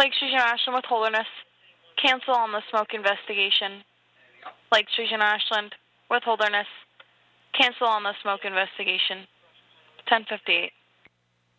Lake Street Ashland with Holderness. Cancel on the smoke investigation. Lake Street Ashland with Holderness. Cancel on the smoke investigation. 10:58.